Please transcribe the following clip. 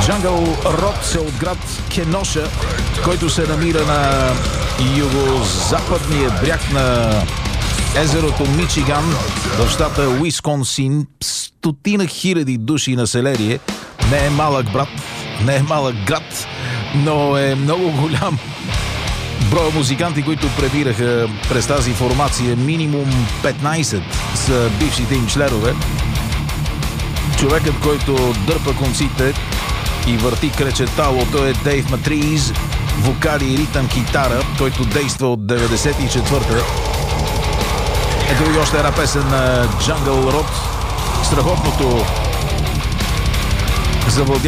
Джангъл Род е от град Кеноша, който се намира на югозападния бряг на езерото Мичиган в щата Уисконсин. Стотина хиляди души население. Не е малък брат, не е малък град, но е много голям. Броя музиканти, които пребираха през тази формация, минимум 15 са бившите им членове. Човекът, който дърпа конците и върти кречеталото, е Дейв Матриз, вокали и ритъм китара, който действа от 94-та. Ето и още една песен на Джангъл Род. Страхотното завладение